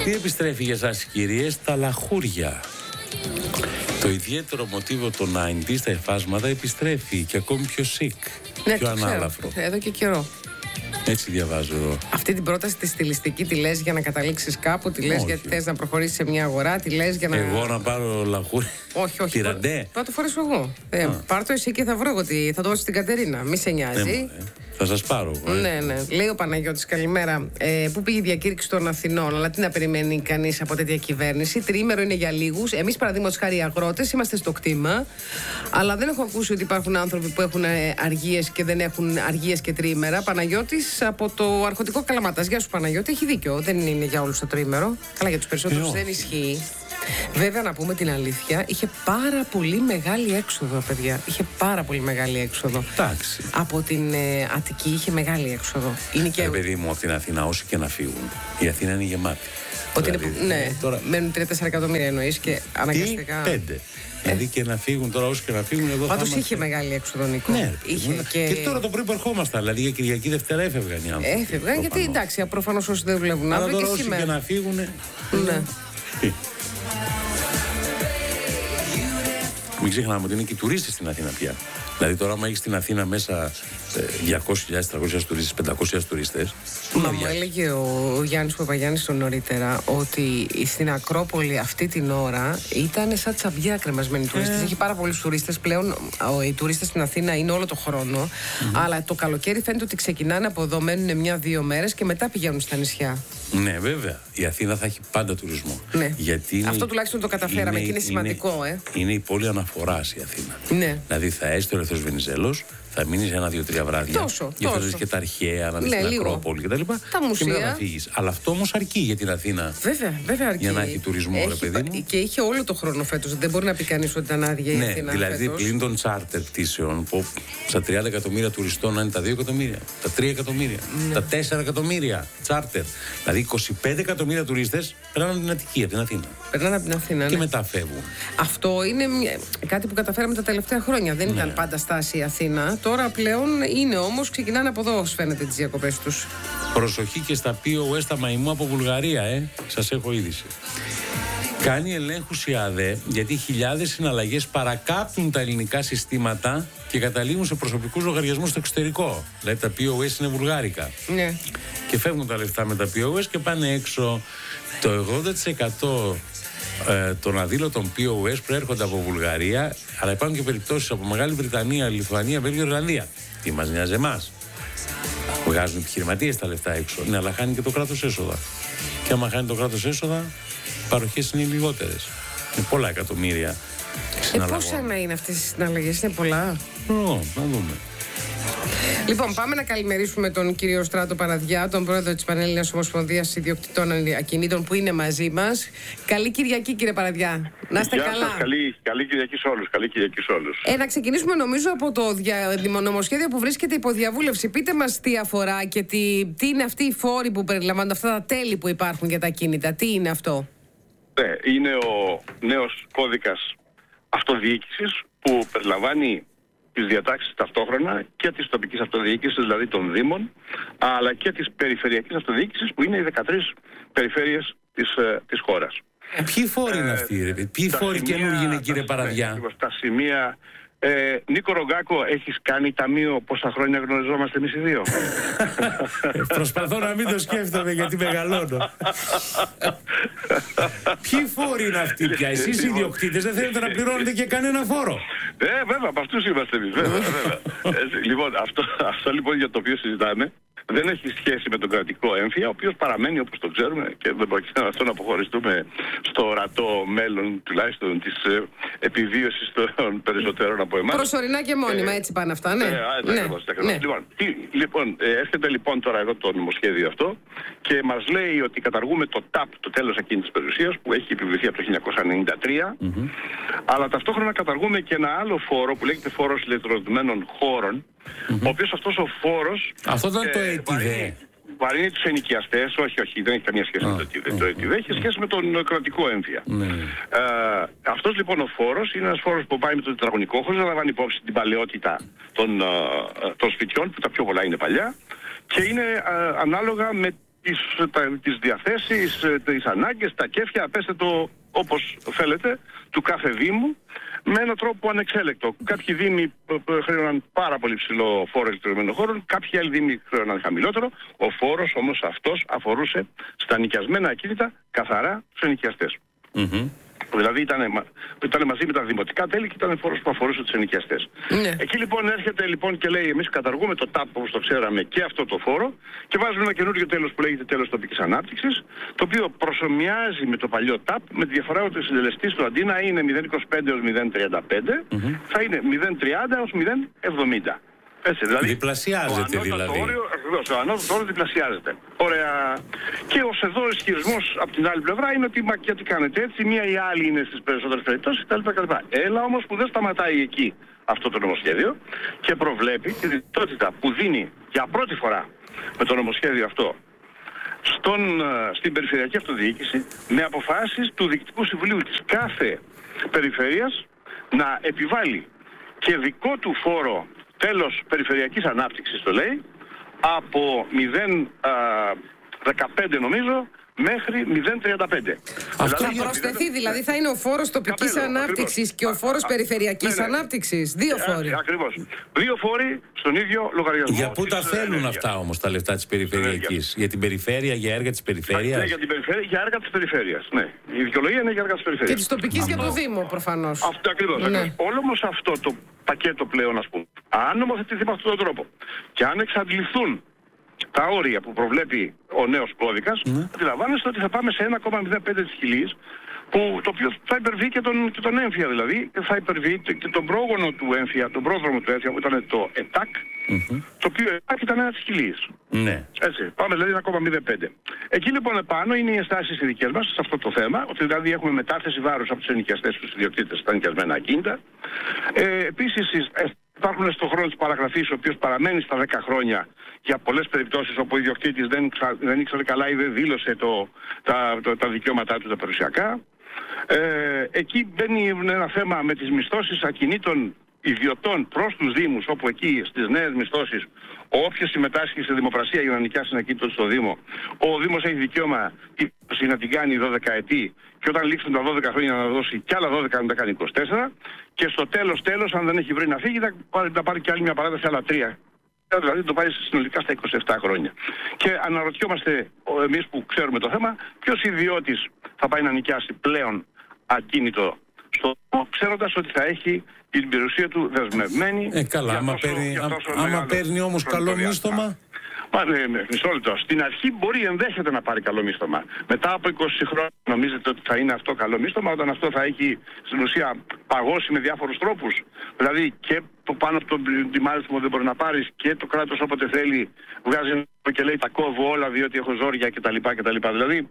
Τι επιστρέφει για εσάς, κυρίες? Τα λαχούρια. Το ιδιαίτερο μοτίβο των 90's στα υφάσματα επιστρέφει και ακόμη πιο chic, πιο ανάλαφρο. Εδώ και καιρό. Έτσι διαβάζω εδώ. Αυτή την πρόταση τη στιλιστική τη λες για να καταλήξεις κάπου, τη λες γιατί θες να προχωρήσεις σε μια αγορά, τη λες για να. Εγώ να πάρω λαχούρι? Όχι, όχι. Τυραντέ. Θα το φορέσω εγώ. Πάρ' το εσύ και θα βρω εγώ. Θα το δώσω στην Κατερίνα. Μη σε νοιάζει. Θα σας πάρω. Ναι. Λέει ο Παναγιώτης, καλημέρα. Πού πήγε η διακήρυξη των Αθηνών, αλλά τι να περιμένει κανείς από τέτοια κυβέρνηση? Τριήμερο είναι για λίγους. Εμείς, παραδείγματος χάρη, οι αγρότες, είμαστε στο κτήμα. Αλλά δεν έχω ακούσει ότι υπάρχουν άνθρωποι που έχουν αργίες και δεν έχουν αργίες και τριήμερα. Παναγιώτης από το Αρχοντικό Καλαμάτας. Γεια σου, Παναγιώτη. Έχει δίκιο. Δεν είναι για όλους το τριήμερο. Καλά, για τους περισσότερους δεν ισχύει. Βέβαια, να πούμε την αλήθεια, είχε πάρα πολύ μεγάλη έξοδο, παιδιά. Είχε πάρα πολύ μεγάλη έξοδο. Εντάξει. Από την Αττική είχε μεγάλη έξοδο. Είναι και. Παιδί μου, από την Αθήνα, όσοι και να φύγουν, η Αθήνα είναι γεμάτη. Ότι δηλαδή, ναι, τώρα μένουν 3-4 εκατομμύρια εννοείς και αναγκαστικά. 5. Δηλαδή και να φύγουν τώρα, όσοι και να φύγουν εδώ. Πάντως είχε μεγάλη έξοδο, Νίκο. Ναι, είχε και τώρα το πρωί που ερχόμασταν. Δηλαδή για Κυριακή Δευτέρα έφευγαν οι άνθρωποι. Έφευγαν, γιατί εντάξει, προφανώς όσοι δεν δουλεύουν αύριο και σήμερα. Όσοι και να φύγουν. Ναι. Μην ξεχνάμε ότι είναι και οι τουρίστες στην Αθήνα πια. Δηλαδή τώρα, άμα έχεις στην Αθήνα μέσα 200.000-300.000 τουρίστες, 500.000 τουρίστες. Μα μου έλεγε ο Γιάννης Παπαγιάννης νωρίτερα ότι στην Ακρόπολη αυτή την ώρα ήταν σαν τσαμπιά κρεμασμένοι τουρίστες. Έχει πάρα πολλούς τουρίστες πλέον. Οι τουρίστες στην Αθήνα είναι όλο το χρόνο. Αλλά το καλοκαίρι φαίνεται ότι ξεκινάνε από εδώ, μένουν 1-2 μέρες και μετά πηγαίνουν στα νησιά. Ναι, βέβαια. Η Αθήνα θα έχει πάντα τουρισμό. Ναι. Γιατί αυτό τουλάχιστον το καταφέραμε και είναι σημαντικό. Είναι η πόλη αναφοράς η Αθήνα. Ναι. Δηλαδή θα έρθει ο Ελεύθερος Βενιζέλος, θα μείνεις 1-2-3 βράδια. Για θα δεις και τα αρχαία, να δεις την Ακρόπολη κτλ. Τα μουσεία. Και μετά θα φύγεις. Αλλά αυτό όμως αρκεί για την Αθήνα. Βέβαια αρκεί. Για να έχει τουρισμό, ρε παιδί μου. Και είχε όλο το χρόνο φέτος. Δεν μπορεί να πει κανείς ότι ήταν άδεια η Αθήνα. Δηλαδή φέτος. πλην των τσάρτερ πτήσεων, που στα 30 εκατομμύρια τουριστών να είναι τα 2 εκατομμύρια, τα 3 εκατομμύρια, τα 4 εκατομμύρια τσάρτερ. Δηλαδή 25 εκατομμύρια τουρίστες περνάνε από την Αττική, από την Αθήνα. Περνάνε από την Αθήνα. Και μετά φεύγουν. Αυτό είναι κάτι που καταφέραμε τα τελευταία χρόνια. Δεν ήταν πάντα στάση η Αθήνα. Τώρα πλέον είναι όμως, ξεκινάνε από εδώ, φαίνεται, τις διακοπές τους. Προσοχή και στα POS τα μαϊμού από Βουλγαρία, σας έχω είδηση. Κάνει ελέγχους η ΑΔΕ γιατί χιλιάδες συναλλαγές παρακάπτουν τα ελληνικά συστήματα και καταλήγουν σε προσωπικούς λογαριασμούς στο εξωτερικό. Δηλαδή τα POS είναι βουλγάρικα. Ναι. Και φεύγουν τα λεφτά με τα POS και πάνε έξω. Το 80% των αδήλωτων POS προέρχονται από Βουλγαρία, αλλά υπάρχουν και περιπτώσεις από Μεγάλη Βρετανία, Λιθουανία, Βέλγιο, Ιρλανδία. Τι μας νοιάζει εμάς? Βγάζουν επιχειρηματίες τα λεφτά έξω. Ναι, αλλά χάνει και το κράτος έσοδα. Και άμα χάνει το κράτος έσοδα, οι παροχές είναι λιγότερες. Είναι πολλά εκατομμύρια συναλλαγών. Πόσα να είναι αυτές οι συναλλαγές, είναι πολλά? Να δούμε. Λοιπόν, πάμε να καλημερίσουμε τον κύριο Στράτο Παραδιά, τον πρόεδρο της Πανελλήνιας Ομοσπονδίας Ιδιοκτητών Ακινήτων, που είναι μαζί μας. Καλή Κυριακή, κύριε Παραδιά. Να είστε καλά. Σας, καλή Κυριακή σε όλους. Καλή Κυριακή σε όλους. Να ξεκινήσουμε, νομίζω, από το νομοσχέδιο που βρίσκεται υπό διαβούλευση. Πείτε μας τι αφορά και τι είναι αυτοί οι φόροι που περιλαμβάνουν, αυτά τα τέλη που υπάρχουν για τα ακίνητα. Τι είναι αυτό? Ναι, είναι ο νέος κώδικας αυτοδιοίκησης που περιλαμβάνει τις διατάξεις ταυτόχρονα και της τοπικής αυτοδιοίκησης, δηλαδή των Δήμων, αλλά και της περιφερειακής αυτοδιοίκησης, που είναι οι 13 περιφέρειες της χώρας. Ποιοι φόροι είναι αυτοί, ρε? Ποιοι φόροι καινούργιοι είναι, κύριε Παραδιά? Τα σημεία. Νίκο Ρογκάκο, έχεις κάνει ταμείο πόσα χρόνια γνωριζόμαστε εμείς οι δύο? Προσπαθώ να μην το σκέφτομαι γιατί μεγαλώνω. Ποιοι φόροι είναι αυτοί πια? Εσείς οι ιδιοκτήτες δεν θέλετε να πληρώνετε και κανένα φόρο? Βέβαια, από αυτούς είμαστε εμείς. Βέβαια. Λοιπόν, αυτό λοιπόν για το οποίο συζητάμε δεν έχει σχέση με τον κρατικό έμφυα, ο οποίος παραμένει όπως το ξέρουμε και δεν πρόκειται αυτό να αποχωριστούμε στο ορατό μέλλον τουλάχιστον της επιβίωσης των περισσότερων από εμάς. Προσωρινά και μόνιμα, έτσι πάνε αυτά, ναι. Ναι. Λοιπόν, έρχεται λοιπόν τώρα εδώ το νομοσχέδιο αυτό και μας λέει ότι καταργούμε το ΤΑΠ, το τέλος ακίνητης περιουσίας, που έχει επιβληθεί από το 1993, αλλά ταυτόχρονα καταργούμε και ένα άλλο φόρο που λέγεται φόρος ηλεκτροδοτημένων χώρων, ο οποίος αυτός ο φόρος... Αυτό ήταν το ΕΤΙΔΕ. Βαρύνει τους ενοικιαστές, όχι, δεν έχει καμία σχέση με το ΕΤΙΔΕ. Το ΕΤΙΔΕ έχει σχέση με τον κρατικό έμφυα. Αυτός λοιπόν ο φόρος είναι ένας φόρος που πάει με το τετραγωνικό, χωρίς να λαμβάνει υπόψη την παλαιότητα των σπιτιών, που τα πιο πολλά είναι παλιά, και είναι ανάλογα με τις διαθέσεις, τις ανάγκες, τα κέφια, πέστε το όπως θέλετε, του κάθε δήμου, με έναν τρόπο ανεξέλεκτο. Κάποιοι δήμοι χρέωναν πάρα πολύ ψηλό φόρο ηλεκτρονικών χώρων, κάποιοι άλλοι δήμοι χρέωναν χαμηλότερο. Ο φόρος όμως αυτός αφορούσε στα νοικιασμένα ακίνητα καθαρά τους ενοικιαστές. Δηλαδή ήταν μαζί με τα δημοτικά τέλη και ήταν φόρος που αφορούσε τους ενοικιαστές. Εκεί λοιπόν έρχεται και λέει, εμείς καταργούμε το ΤΑΠ όπως το ξέραμε και αυτό το φόρο και βάζουμε ένα καινούργιο τέλος που λέγεται τέλος τοπικής ανάπτυξης, το οποίο προσομοιάζει με το παλιό ΤΑΠ, με τη διαφορά ότι ο συντελεστής του αντί να είναι 0,25 έως 0,35 θα είναι 0,30 έως 0,70. Έτσι, δηλαδή, διπλασιάζεται δηλαδή. Το ανώτατο όριο διπλασιάζεται. Ωραία. Και ως εδώ ισχυρισμός από την άλλη πλευρά είναι ότι γιατί κάνετε έτσι, μία ή άλλη είναι στις περισσότερες περιπτώσεις κτλ. Έλα όμως που δεν σταματάει εκεί αυτό το νομοσχέδιο και προβλέπει τη δυνατότητα που δίνει για πρώτη φορά με το νομοσχέδιο αυτό στην περιφερειακή αυτοδιοίκηση με αποφάσεις του Διοικητικού Συμβουλίου της κάθε περιφέρειας να επιβάλλει και δικό του φόρο τέλος περιφερειακής ανάπτυξης το λέει, από 0,15 νομίζω μέχρι 0,35. Αυτό θα προσθεθεί, δηλαδή θα είναι ο φόρος τοπικής ανάπτυξης και ο φόρος περιφερειακής ανάπτυξης. Δύο φόροι. Ακριβώς. Δύο φόροι στον ίδιο λογαριασμό. Για πού τα θέλουν αυτά όμως τα λεφτά της περιφερειακής? Για την περιφέρεια, για έργα της περιφέρειας? Ναι, για την περιφέρεια, για έργα της περιφέρειας. Ναι. Η δικαιολογία είναι για έργα της περιφέρειας. Και της τοπικής για το Δήμο προφανώς. Αυτό ακριβώς. Ναι. Όλο όμως αυτό το πακέτο πλέον, ας πούμε, αν νομοθετηθεί με αυτόν τον τρόπο και αν εξαντληθούν τα όρια που προβλέπει ο νέος κώδικας, αντιλαμβάνεστε ότι θα πάμε σε 1,05 της χιλής, το οποίο θα υπερβεί και τον έμφυα δηλαδή, θα υπερβεί και τον πρόγονο του έμφυα, τον πρόδρομο του έμφυα που ήταν το ΕΤΑΚ, το οποίο ΕΤΑΚ ήταν 1 της χιλής. Ναι. Έτσι, πάμε δηλαδή 1,05. Εκεί λοιπόν επάνω είναι οι ενστάσεις οι δικές μας σε αυτό το θέμα, ότι δηλαδή έχουμε μετάθεση βάρους από τους ενοικιαστές στους ιδιοκτήτες στα νοικιασμένα ακίνητα. Επίσης υπάρχουν στον χρόνο της παραγραφής, ο οποίος παραμένει στα 10 χρόνια για πολλές περιπτώσεις όπου ο ιδιοκτήτης δεν ήξερε καλά ή δεν δήλωσε τα δικαιώματά του τα περιουσιακά. Εκεί μπαίνει ένα θέμα με τις μισθώσεις ακινήτων ιδιωτών προς τους Δήμους, όπου εκεί στις νέες μισθώσεις όποιος συμμετάσχει σε δημοπρασία για να νοικιάσει ένα ακίνητο στο Δήμο, ο Δήμος έχει δικαίωμα να την κάνει 12 ετή και όταν λήξουν τα 12 χρόνια να δώσει κι άλλα 12 να τα κάνει 24 και στο τέλος αν δεν έχει βρει να φύγει θα πάρει κι άλλη μια παράταση άλλα 3. Δηλαδή το πάει συνολικά στα 27 χρόνια. Και αναρωτιόμαστε εμείς που ξέρουμε το θέμα, ποιος ιδιώτης θα πάει να νοικιάσει πλέον ακίνητο στο Δήμο, ξέροντας ότι θα έχει την περιουσία του δεσμευμένη. Καλά, άμα παίρνει όμως καλό μίσθωμα. Μισό λεπτό. Στην αρχή μπορεί ενδέχεται να πάρει καλό μίσθωμα. Μετά από 20 χρόνια νομίζετε ότι θα είναι αυτό καλό μίσθωμα, όταν αυτό θα έχει στην ουσία παγώσει με διάφορους τρόπους. Δηλαδή και το πάνω από το τιμάρισμα δεν μπορεί να πάρεις και το κράτος όποτε θέλει βγάζει και λέει τα κόβω όλα διότι έχω ζόρια κτλ. Δηλαδή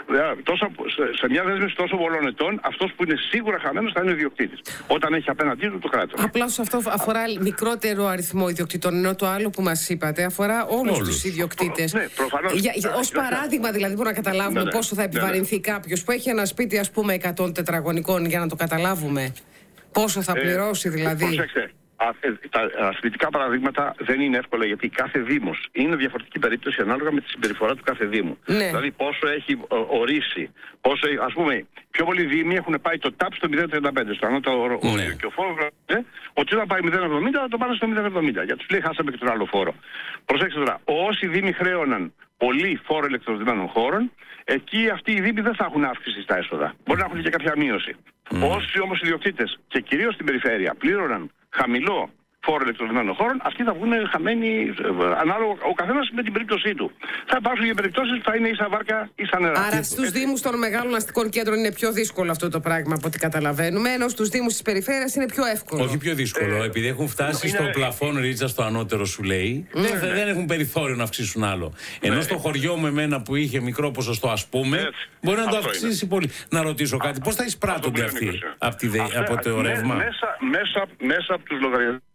σε μια δέσμευση τόσο πολλών ετών, αυτός που είναι σίγουρα χαμένος θα είναι ο ιδιοκτήτης. Όταν έχει απέναντί του το κράτος. Απλά αυτό αφορά μικρότερο αριθμό ιδιοκτήτων, ενώ το άλλο που μας είπατε αφορά όλους τους ιδιοκτήτες. Ναι, προφανώς. Ως παράδειγμα, δηλαδή, μπορούμε να καταλάβουμε πόσο θα επιβαρυνθεί κάποιος που έχει ένα σπίτι, ας πούμε, 100 τετραγωνικών, για να το καταλάβουμε. Πόσο θα πληρώσει, δηλαδή. Προσέξτε. Τα σπιτικά παραδείγματα δεν είναι εύκολα γιατί κάθε Δήμος είναι διαφορετική περίπτωση ανάλογα με τη συμπεριφορά του κάθε Δήμου. Ναι. Δηλαδή πόσο έχει ορίσει, ας πούμε, πιο πολλοί Δήμοι έχουν πάει το ΤΑΠ στο 0,35, στο ανώτατο όριο. Και ο φόρος ότι όταν πάει 0,70 θα το πάνε στο 0,70. Για τους λέει χάσαμε και τον άλλο φόρο. Προσέξτε τώρα, όσοι Δήμοι χρέωναν πολύ φόρο ηλεκτροδοτημένων χώρων, εκεί αυτοί οι Δήμοι δεν θα έχουν αύξηση στα έσοδα. Μπορεί να έχουν και κάποια μείωση. Όσοι όμως ιδιοκτήτες και κυρίως στην περιφέρεια πλήρωναν χαμηλό φόρο ηλεκτροδοτημένων χώρων, αυτοί θα βγουν χαμένοι ανάλογα ο καθένας με την περίπτωσή του. Θα υπάρχουν και περιπτώσεις που θα είναι ίσα βάρκα, ίσα νερά. Άρα στους Δήμους των μεγάλων αστικών κέντρων είναι πιο δύσκολο αυτό το πράγμα από ό,τι καταλαβαίνουμε, ενώ στους Δήμους της περιφέρειας είναι πιο εύκολο. Όχι πιο δύσκολο, επειδή έχουν φτάσει στο πλαφόν ρίτσα, στο ανώτερο σου λέει, δεν έχουν περιθώριο να αυξήσουν άλλο. Ενώ στο χωριό μου εμένα που είχε μικρό ποσοστό, ας πούμε, μπορεί να το αυξήσει πολύ. Να ρωτήσω κάτι, πώς θα εισπράττονται αυτοί από το ρεύμα? Μέσα από τους λογαριασμούς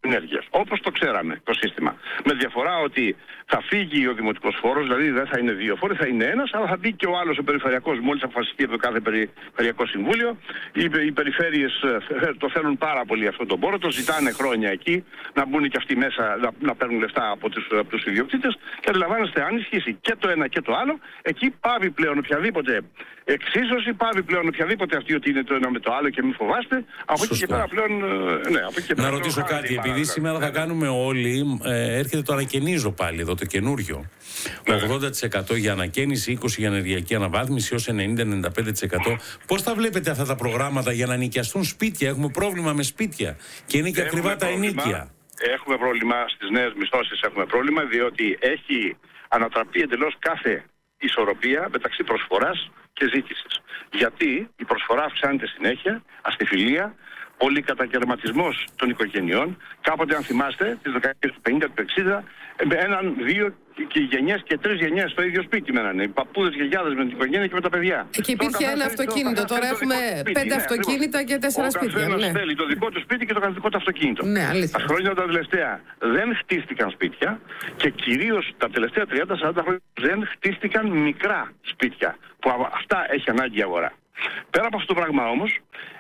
ενέργειας, όπως το ξέραμε το σύστημα. Με διαφορά ότι θα φύγει ο δημοτικός φόρος, δηλαδή δεν θα είναι 2 φόροι, θα είναι ένας, αλλά θα μπει και ο άλλος ο περιφερειακός, μόλις αποφασιστεί από κάθε περιφερειακό συμβούλιο. Οι περιφέρειες το θέλουν πάρα πολύ αυτόν τον πόρο, το ζητάνε χρόνια εκεί, να μπουν και αυτοί μέσα, να παίρνουν λεφτά από τους ιδιοκτήτες, και αντιλαμβάνεστε, αν ισχύσει και το ένα και το άλλο, εκεί πάβει πλέον οποιαδήποτε εξίσωση, πάβει πλέον οποιαδήποτε αυτή ότι είναι το ένα με το άλλο και μην φοβάστε. Από εκεί και πέρα πλέον. Ναι, από εκεί και πέρα. Να ρωτήσω κάτι, επειδή σήμερα θα κάνουμε όλοι, έρχεται το ανακαινίζω πάλι εδώ, το καινούριο. 80% για ανακαίνιση, 20% για ενεργειακή αναβάθμιση, ως 90-95%. Πώς θα βλέπετε αυτά τα προγράμματα για να νοικιαστούν σπίτια? Έχουμε πρόβλημα με σπίτια και είναι και ακριβά τα ενοίκια. Έχουμε πρόβλημα στις νέες μισθώσεις, έχουμε πρόβλημα, διότι έχει ανατραπεί εντελώς κάθε ισορροπία μεταξύ προσφοράς και ζήτησης. Γιατί η προσφορά αυξάνεται συνέχεια, αστιφιλία, πολυκατακαιρματισμός των οικογενειών. Κάποτε, αν θυμάστε, τις δεκαετίες του 50 του 60, έναν, 2 και γενιές και 3 γενιές στο ίδιο σπίτι μένανε. Οι παππούδες, γιαγιάδες με την οικογένεια και με τα παιδιά. Και υπήρχε ένα αυτοκίνητο. Τώρα έχουμε 5 αυτοκίνητα και 4 σπίτια. Ο καθένας θέλει το δικό του σπίτι και το δικό του αυτοκίνητο. Ναι, αλήθεια. Τα χρόνια τα τελευταία δεν χτίστηκαν σπίτια, και κυρίως τα τελευταία 30-40 χρόνια δεν χτίστηκαν μικρά σπίτια, που αυτά έχει ανάγκη η αγορά. Πέρα από αυτό το πράγμα όμως,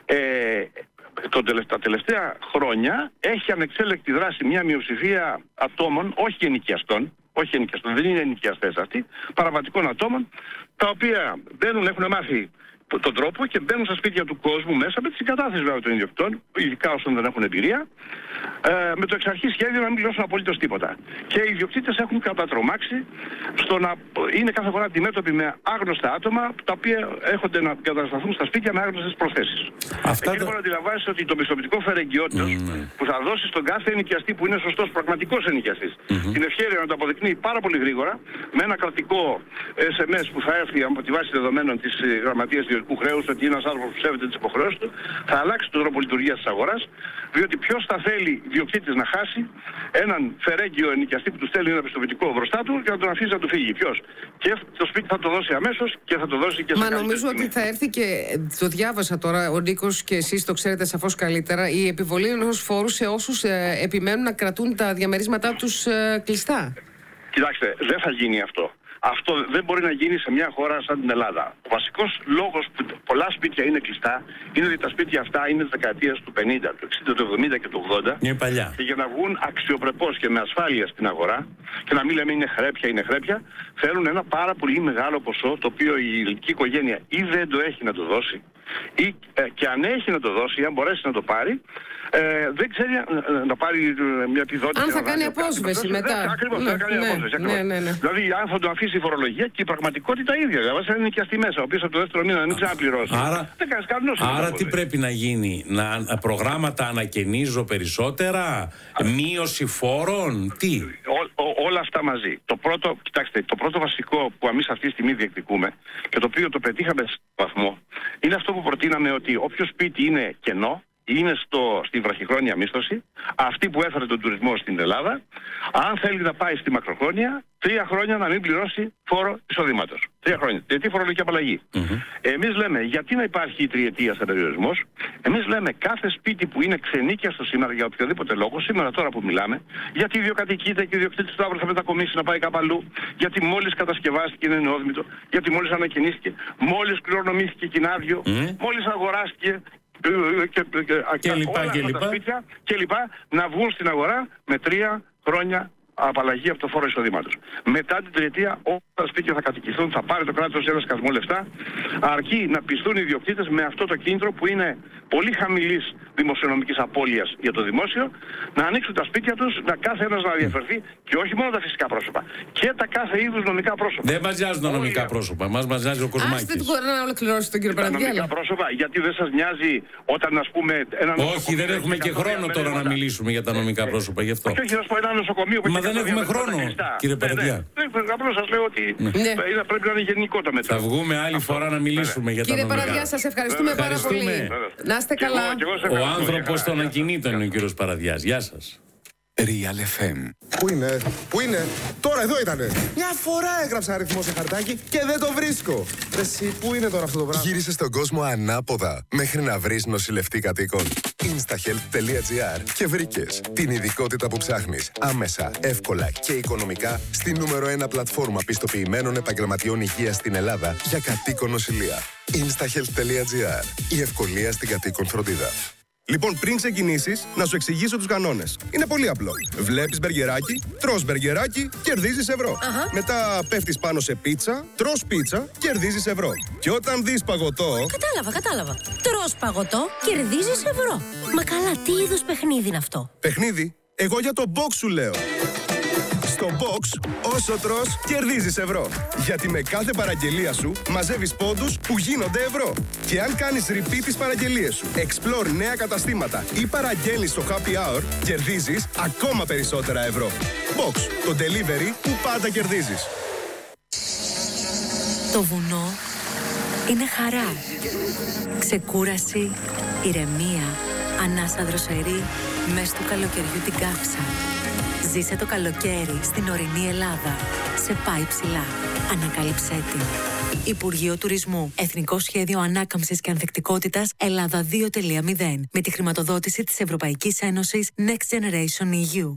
τα τελευταία χρόνια έχει ανεξέλεκτη δράση μια μειοψηφία ατόμων, όχι ενοικιαστών, δεν είναι ενοικιαστές αυτοί, παραβατικών ατόμων, τα οποία έχουν μάθει τον τρόπο και μπαίνουν στα σπίτια του κόσμου μέσα με τη συγκατάθεση βέβαια των ιδιοκτητών, ειδικά όσων δεν έχουν εμπειρία, με το εξ αρχής σχέδιο να μην πληρώσουν απολύτως τίποτα. Και οι ιδιοκτήτες έχουν κατατρομάξει στο να είναι κάθε φορά αντιμέτωποι με άγνωστα άτομα, τα οποία έρχονται να κατασταθούν στα σπίτια με άγνωστες προθέσεις. Εκεί λοιπόν αντιλαμβάνεσαι ότι το πιστοποιητικό φερεγγιότητας που θα δώσει στον κάθε ενοικιαστή που είναι σωστός, πραγματικός ενοικιαστής, την ευχέρεια να το αποδεικνύει πάρα πολύ γρήγορα, με ένα κρατικό SMS που θα έρθει από τη βάση δεδομένων της Γραμματείας Ιδιωτικού Χρέους, ότι είναι ένας άνθρωπος που σέβεται τις υποχρεώσεις του, θα αλλάξει τον τρόπο λειτουργίας της αγοράς, διότι ποιος θα θέλει ιδιοκτήτης να χάσει έναν φερέγγιο ενοικιαστή που του στέλνει ένα πιστοποιητικό μπροστά του και να τον αφήσει να του φύγει? Ποιος? Και το σπίτι θα το δώσει αμέσως και θα το δώσει και σε Μα νομίζω ότι θα έρθει και, το διάβασα τώρα, ο Νίκος και εσείς το ξέρετε σαφώς καλύτερα, η επιβολή ενός φόρου σε όσους επιμένουν να κρατούν τα διαμερίσματά τους κλειστά. Κοιτάξτε, δεν θα γίνει αυτό. Αυτό δεν μπορεί να γίνει σε μια χώρα σαν την Ελλάδα. Ο βασικός λόγος που πολλά σπίτια είναι κλειστά είναι ότι τα σπίτια αυτά είναι της δεκαετίας του 50, του 60, του 70 και του 80. Είναι παλιά. Και για να βγουν αξιοπρεπώς και με ασφάλεια στην αγορά, και να μην λέμε είναι χρέπια, θέλουν ένα πάρα πολύ μεγάλο ποσό, το οποίο η ηλική οικογένεια ή δεν το έχει να το δώσει, ή και αν έχει να το δώσει, ή αν μπορέσει να το πάρει, δεν ξέρει να πάρει μια επιδότηση. Αν θα κάνει απόσβεση μετά. Ακριβώς, θα κάνει απόσβεση. Δηλαδή, αν θα το αφήσει η φορολογία και η πραγματικότητα ίδια. Δηλαδή, θα είναι και αυτή μέσα, ο οποίος από το δεύτερο μήνα να μην ξαναπληρώσει. Άρα τι πρέπει να γίνει? Προγράμματα ανακαινίζω περισσότερα, μείωση φόρων, τι? Όλα αυτά μαζί. Κοιτάξτε, το πρώτο βασικό που εμείς αυτή τη στιγμή διεκδικούμε και το οποίο το πετύχαμε σε βαθμό, είναι αυτό που προτείναμε, ότι όποιο σπίτι είναι κενό, είναι στη βραχυχρόνια μίσθωση, αυτή που έφερε τον τουρισμό στην Ελλάδα, αν θέλει να πάει στη μακροχρόνια, 3 χρόνια να μην πληρώσει φόρο εισοδήματος. 3 χρόνια. Τριετή φορολογική απαλλαγή. Εμείς λέμε, γιατί να υπάρχει η τριετίας περιορισμός? Εμείς λέμε, κάθε σπίτι που είναι ξενίκιαστο σήμερα για οποιοδήποτε λόγο, σήμερα τώρα που μιλάμε, γιατί ιδιοκατοικείται και ο ιδιοκτήτης του αύριο θα μετακομίσει να πάει κάπου αλλού, γιατί μόλις κατασκευάστηκε είναι νεόδμητο, γιατί μόλις ανακαινίστηκε, μόλις κληρονομήθηκε κοινάδιο, μόλις αγοράστηκε. Και λοιπά, να βγουν στην αγορά με 3 χρόνια απαλλαγή από το φόρο εισοδήματος. Μετά την τριετία όλα τα σπίτια θα κατοικηθούν, θα πάρει το κράτος ένα σκασμό λεφτά, αρκεί να πιστούν οι ιδιοκτήτες με αυτό το κίνητρο που είναι πολύ χαμηλής δημοσιονομικής απώλειας για το δημόσιο, να ανοίξουν τα σπίτια τους, να κάθε ένας να διαφερθεί, και όχι μόνο τα φυσικά πρόσωπα, και τα κάθε είδους νομικά πρόσωπα. Δεν μας νοιάζουν τα νομικά πρόσωπα, μας νοιάζει ο Κοσμάκης. Άστε να ολοκληρώσει τον κύριο Παραδιάλα. Τα νομικά πρόσωπα, γιατί δεν σας νοιάζει όταν, ας πούμε, ένα νοσοκομείο... Όχι, δεν έχουμε και χρόνο τώρα να μιλήσουμε για τα νομικά πρόσωπα, γι' αυτό. Όχι, να σου πω ένα νοσοκομείο... Μα δεν έχουμε χρόνο, κύριε Παραδιά. Απλώς σας λέω ότι πρέπει να είναι γενικό το μέτρο. Θα βγούμε άλλη φορά να μιλήσουμε για τα νομικά. Κύριε Παραδιά, σας ευχαριστούμε πάρα πολύ. Να είστε καλά. Ο άνθρωπος των ακινήτων είναι ο κύριος Παραδιάς. Γεια σας. Real FM. Πού είναι? Τώρα εδώ ήτανε. Μια φορά έγραψα αριθμό σε χαρτάκι και δεν το βρίσκω. Εσύ, πού είναι τώρα αυτό το πράγμα? Γύρισε στον κόσμο ανάποδα μέχρι να βρεις νοσηλευτή κατοίκον. instahealth.gr και βρήκες την ειδικότητα που ψάχνεις άμεσα, εύκολα και οικονομικά στη νούμερο 1 πλατφόρμα πιστοποιημένων επαγγελματιών υγείας στην Ελλάδα για κατοίκον νοσηλεία. instahealth.gr. Η ευκολία στην κατοίκον φροντίδα. Λοιπόν, πριν ξεκινήσεις, να σου εξηγήσω τους κανόνες. Είναι πολύ απλό. Βλέπεις μπεργκεράκι, τρως μπεργκεράκι, κερδίζεις ευρώ. Μετά πέφτεις πάνω σε πίτσα, τρως πίτσα, κερδίζεις ευρώ. Και όταν δεις παγωτό... Κατάλαβα. Τρως παγωτό, κερδίζεις ευρώ. Μα καλά, τι είδους παιχνίδι είναι αυτό? Παιχνίδι? Εγώ για το box σου λέω. Στο box, όσο τρως, κερδίζεις ευρώ. Γιατί με κάθε παραγγελία σου μαζεύεις πόντους που γίνονται ευρώ. Και αν κάνεις repeat τις παραγγελίες σου, explore νέα καταστήματα ή παραγγέλνεις στο happy hour, κερδίζεις ακόμα περισσότερα ευρώ. Box, το delivery που πάντα κερδίζεις. Το βουνό είναι χαρά, ξεκούραση, ηρεμία, ανάσα δροσερή, μες του καλοκαιριού την κάψα. Ζήσε το καλοκαίρι στην ορεινή Ελλάδα. Σε πάει ψηλά. Ανακάλυψέ την. Υπουργείο Τουρισμού. Εθνικό Σχέδιο Ανάκαμψης και Ανθεκτικότητας Ελλάδα 2.0. Με τη χρηματοδότηση της Ευρωπαϊκής Ένωσης Next Generation EU.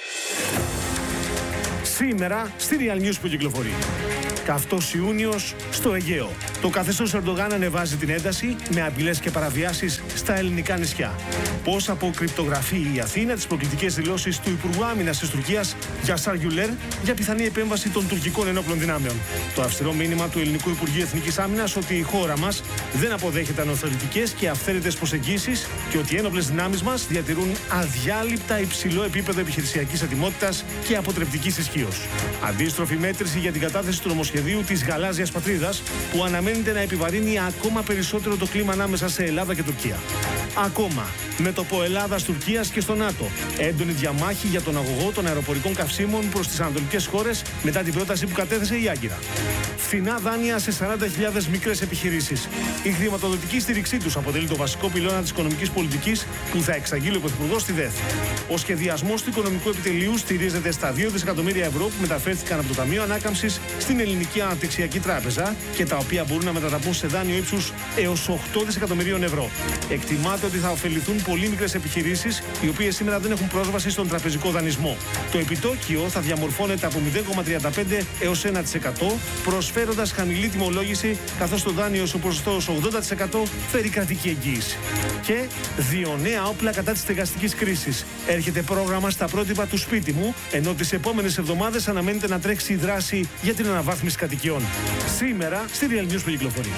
Σήμερα στη Real News που κυκλοφορεί. Καυτός Ιούνιος στο Αιγαίο. Το καθεστώς Ερντογάν ανεβάζει την ένταση με απειλές και παραβιάσεις στα ελληνικά νησιά. Πώς αποκρυπτογραφεί η Αθήνα τις προκλητικές δηλώσεις του Υπουργού Άμυνας της Τουρκίας Γιασάρ Γιουλέρ για πιθανή επέμβαση των τουρκικών ενόπλων δυνάμεων. Το αυστηρό μήνυμα του Ελληνικού Υπουργείου Εθνικής Άμυνας ότι η χώρα μας δεν αποδέχεται ανοθωρητικές και αυθαίρετες προσεγγίσεις και ότι οι ένοπλες δυνάμεις μας διατηρούν αδιάλειπτα υψηλό επίπεδο επιχειρησιακής ετοιμότητας και αποτρεπτικής ισχύως. Αντίστροφη μέτρηση για την κατάθεση του νομοσχεδίου της γαλάζιας πατρίδας που αναμένεται να επιβαρύνει ακόμα περισσότερο το κλίμα ανάμεσα σε Ελλάδα και Τουρκία. Ακόμα, μέτωπο Ελλάδας-Τουρκίας και στο ΝΑΤΟ. Έντονη διαμάχη για τον αγωγό των αεροπορικών καυσίμων προς τις ανατολικές χώρες μετά την πρόταση που κατέθεσε η Άγκυρα. Φθηνά δάνεια σε 40.000 μικρές επιχειρήσεις. Η χρηματοδοτική στήριξή τους αποτελεί το βασικό πυλώνα της οικονομικής πολιτικής που θα εξαγγείλει ο Πρωθυπουργός στη ΔΕΘ. Ο σχεδιασμός του οικονομικού επιτελείου στηρίζεται στα 2 δισεκατομμύρια ευρώ που μεταφέρθηκαν από το Ταμείο Ανάκαμψης στην Ελληνική Αναπτυξιακή Τράπεζα και τα οποία μπορούν να μετατραπούν σε δάνειο ύψους έως 8 δισεκατομμυρίων ευρώ. Εκτιμάται ότι θα ωφεληθούν πολύ μικρές επιχειρήσεις, οι οποίες σήμερα δεν έχουν πρόσβαση στον τραπεζικό δανεισμό. Το επιτόκιο θα διαμορφώνεται από 0,35 έως 1%, προσφέροντας χαμηλή τιμολόγηση, καθώς το δάνειο στο ποσοστό 80% φέρει κρατική εγγύηση. Και 2 νέα όπλα κατά της στεγαστικής κρίσης. Έρχεται πρόγραμμα στα πρότυπα του σπίτι μου, ενώ τις επόμενες εβδομάδες αναμένεται να τρέξει η δράση για την αναβάθμιση κατοικιών. Σήμερα στη Real News που κυκλοφορεί.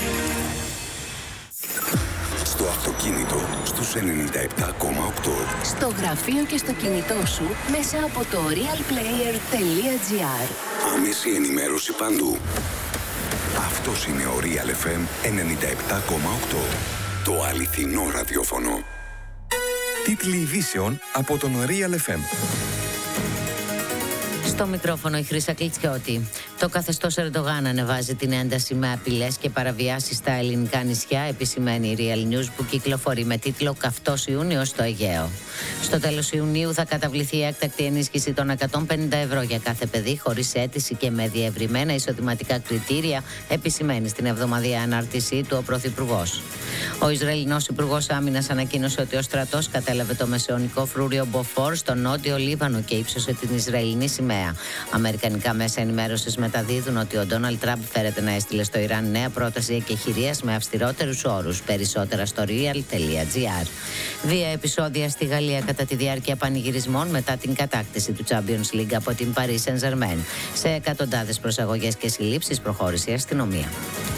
Στο αυτοκίνητο στους 97,8. Στο γραφείο και στο κινητό σου μέσα από το realplayer.gr. Άμεση ενημέρωση παντού. Αυτός είναι ο Real FM 97,8. Το αληθινό ραδιόφωνο. Τίτλοι ειδήσεων από τον Real FM. Στο μικρόφωνο η Χρύσα Κλιτσιώτη. Το καθεστώς Ερντογάν ανεβάζει την ένταση με απειλές και παραβιάσεις στα ελληνικά νησιά, επισημαίνει η Real News που κυκλοφορεί με τίτλο «Καυτός Ιούνιος στο Αιγαίο». Στο τέλος Ιουνίου θα καταβληθεί η έκτακτη ενίσχυση των 150 ευρώ για κάθε παιδί, χωρίς αίτηση και με διευρυμένα εισοδηματικά κριτήρια, επισημαίνει στην εβδομαδιαία ανάρτησή του ο Πρωθυπουργός. Ο Ισραηλινός Υπουργός Άμυνας ανακοίνωσε ότι ο στρατός κατέλαβε το μεσαιωνικό φρούριο Μποφόρ στο νότιο Λίβανο και ύψωσε την Ισραηλινή σημαία. Αμερικανικά μέσα ενημέρωσης μεταδίδουν ότι ο Ντόναλντ Τραμπ φέρεται να έστειλε στο Ιράν νέα πρόταση εκεχηρίας με αυστηρότερους όρους. Περισσότερα στο real.gr. Βία επεισόδια στη Γαλλία κατά τη διάρκεια πανηγυρισμών μετά την κατάκτηση του Champions League από την Paris Saint-Germain. Σε εκατοντάδες προσαγωγές και συλλήψεις προχώρησε η αστυνομία.